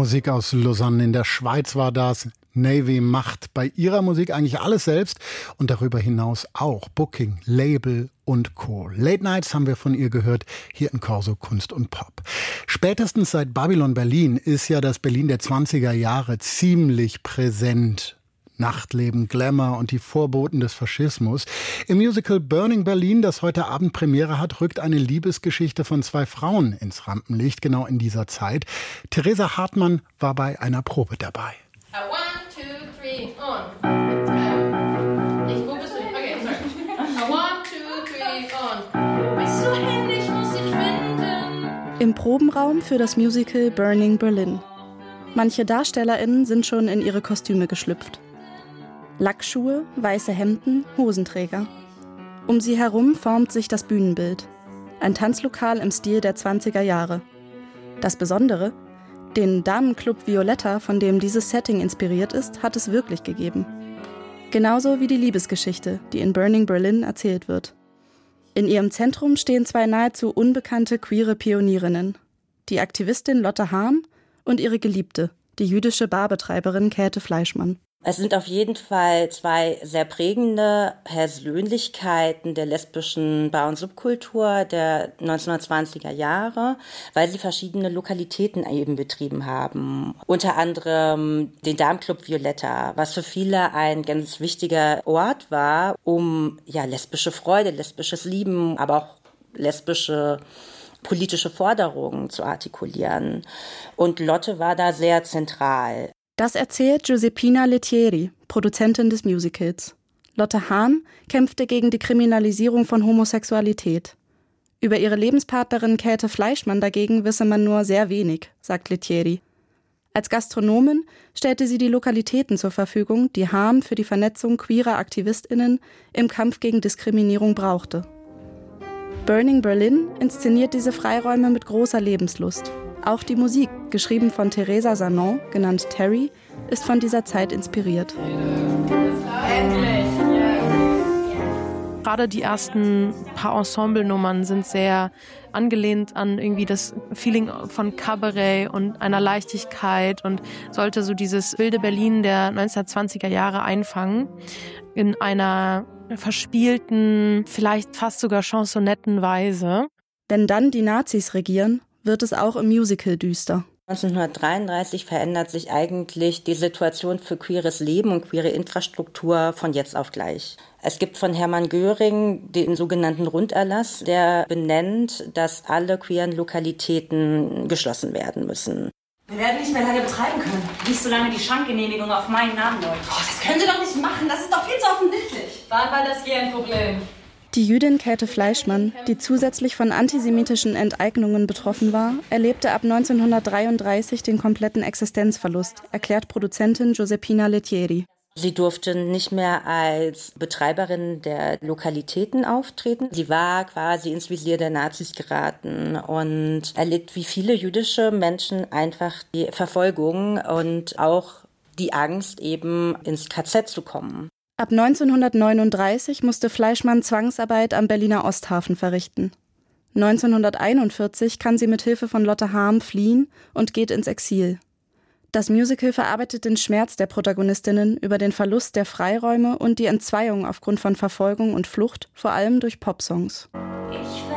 Musik aus Lausanne in der Schweiz war das. Navy macht bei ihrer Musik eigentlich alles selbst und darüber hinaus auch Booking, Label und Co. Late Nights haben wir von ihr gehört, hier in Corso Kunst und Pop. Spätestens seit Babylon Berlin ist ja das Berlin der 20er Jahre ziemlich präsent. Nachtleben, Glamour und die Vorboten des Faschismus. Im Musical Burning Berlin, das heute Abend Premiere hat, rückt eine Liebesgeschichte von zwei Frauen ins Rampenlicht, genau in dieser Zeit. Theresa Hartmann war bei einer Probe dabei. 1, 2, 3, on. Wo bist du? Okay, sorry. 1, 2, 3, on. Bist du hin? Ich muss dich finden. Im Probenraum für das Musical Burning Berlin. Manche DarstellerInnen sind schon in ihre Kostüme geschlüpft. Lackschuhe, weiße Hemden, Hosenträger. Um sie herum formt sich das Bühnenbild. Ein Tanzlokal im Stil der 20er Jahre. Das Besondere: den Damenclub Violetta, von dem dieses Setting inspiriert ist, hat es wirklich gegeben. Genauso wie die Liebesgeschichte, die in Burning Berlin erzählt wird. In ihrem Zentrum stehen zwei nahezu unbekannte queere Pionierinnen. Die Aktivistin Lotte Hahn und ihre Geliebte, die jüdische Barbetreiberin Käthe Fleischmann. Es sind auf jeden Fall zwei sehr prägende Persönlichkeiten der lesbischen Bar- und Subkultur der 1920er Jahre, weil sie verschiedene Lokalitäten eben betrieben haben. Unter anderem den Damenclub Violetta, was für viele ein ganz wichtiger Ort war, um lesbische Freude, lesbisches Lieben, aber auch lesbische politische Forderungen zu artikulieren. Und Lotte war da sehr zentral. Das erzählt Giuseppina Lettieri, Produzentin des Musicals. Lotte Hahn kämpfte gegen die Kriminalisierung von Homosexualität. Über ihre Lebenspartnerin Käthe Fleischmann dagegen wisse man nur sehr wenig, sagt Lettieri. Als Gastronomin stellte sie die Lokalitäten zur Verfügung, die Hahn für die Vernetzung queerer AktivistInnen im Kampf gegen Diskriminierung brauchte. Burning Berlin inszeniert diese Freiräume mit großer Lebenslust. Auch die Musik, geschrieben von Teresa Sanon, genannt Terry, ist von dieser Zeit inspiriert. Endlich! Gerade die ersten paar Ensemblenummern sind sehr angelehnt an irgendwie das Feeling von Kabarett und einer Leichtigkeit und sollte so dieses wilde Berlin der 1920er Jahre einfangen in einer verspielten, vielleicht fast sogar Chansonettenweise. Wenn dann die Nazis regieren, wird es auch im Musical düster. 1933 verändert sich eigentlich die Situation für queeres Leben und queere Infrastruktur von jetzt auf gleich. Es gibt von Hermann Göring den sogenannten Runderlass, der benennt, dass alle queeren Lokalitäten geschlossen werden müssen. Wir werden nicht mehr lange betreiben können. Nicht solange die Schankgenehmigung auf meinen Namen läuft. Oh, das können Sie doch nicht machen, das ist doch viel zu offensichtlich. Wann war das hier ein Problem? Die Jüdin Käthe Fleischmann, die zusätzlich von antisemitischen Enteignungen betroffen war, erlebte ab 1933 den kompletten Existenzverlust, erklärt Produzentin Giuseppina Lettieri. Sie durfte nicht mehr als Betreiberin der Lokalitäten auftreten. Sie war quasi ins Visier der Nazis geraten und erlitt wie viele jüdische Menschen einfach die Verfolgung und auch die Angst, eben ins KZ zu kommen. Ab 1939 musste Fleischmann Zwangsarbeit am Berliner Osthafen verrichten. 1941 kann sie mit Hilfe von Lotte Hahn fliehen und geht ins Exil. Das Musical verarbeitet den Schmerz der Protagonistinnen über den Verlust der Freiräume und die Entzweiung aufgrund von Verfolgung und Flucht, vor allem durch Popsongs.